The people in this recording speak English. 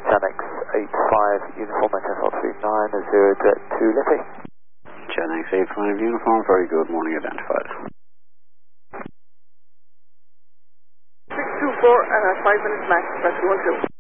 Janex 85 Uniform SFL 39 0 Jet 2 Liffey. Janex 85 Uniform, very good, morning identified. 624, 5 minutes max, that's 212.